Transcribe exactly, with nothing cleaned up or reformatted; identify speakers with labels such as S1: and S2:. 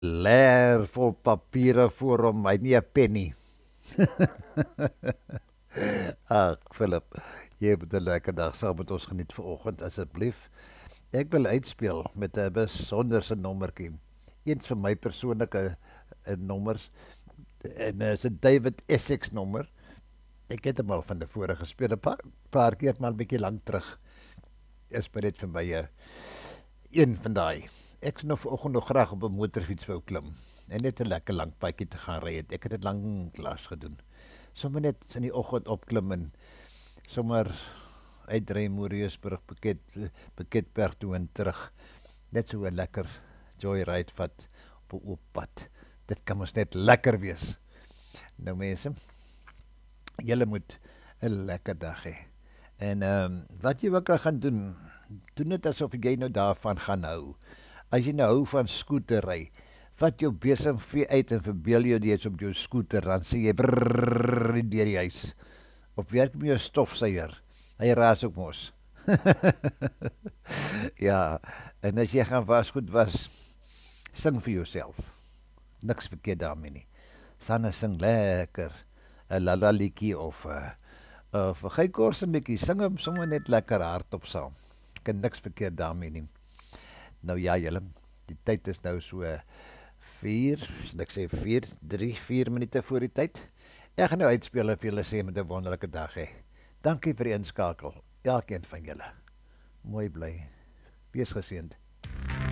S1: Leer vol papiere voor hom, hy nie 'n pen nie. Ag, Philip, jy moet 'n lekker dag saam met ons geniet vanoggend asseblief. Ek wil uitspeel met 'n besonderse nommertjie. Een van my persoonlike uh, nommers en uh, is 'n David Essex nommer. Ek het hom al van tevore gespeel 'n paar, paar keer, maar 'n bietjie lank terug. Is maar net vir my 'n uh, een van daai. Ek sou nou vanoggend nog graag op 'n motorfiets wou klim en net 'n lekker lang padjie te gaan ry het. Ek het dit lanklaas gedoen. Sommige net in die oggend opklim en sommer uitry Moreesburg, Piket Piketberg toe en terug. Net so 'n lekker joyride vat op 'n oop pad. Dit kan mos net lekker wees. Nou mense, julle moet 'n lekker dag hê. En ehm um, wat jy ook al gaan doen, doen dit asof jy nou daarvan gaan hou. As jy nou hou van skooterry, vat jou besemvee uit en verbeel jou jy's op jou skooter, dan sê jy brrrr deur die huis. Of werk met jou stofsuier. Hy raas ook mos. Ja, en as jy gaan wasgoed was, sing vir jouself. Niks verkeerd daarmee nie. Sanne sing lekker 'n lalalietjie of 'n of 'n geykorsenliedjie. Sing hom sommer net lekker hardop saam. Kan niks verkeerd daarmee nie. Nou ja, julle, die tyd is nou so vier, ek sê vier, drie, vier minute voor die tyd. Ek gaan nou uitspeel en vir julle sê met 'n wonderlike dag hê. Dankie vir die inskakel, elkeen van julle. Mooi bly. Wees geseënd.